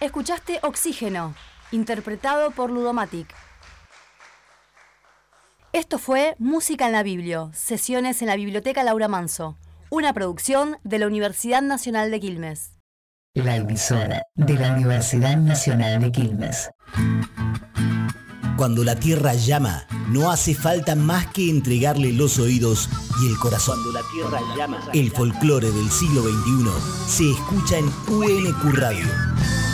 Escuchaste Oxígeno, interpretado por Ludomatic. Esto fue Música en la Biblio, sesiones en la Biblioteca Laura Manso, una producción de la Universidad Nacional de Quilmes. La emisora de la Universidad Nacional de Quilmes. Cuando la tierra llama, no hace falta más que entregarle los oídos y el corazón. Cuando la tierra llama, el folclore del siglo XXI se escucha en UNQ Radio.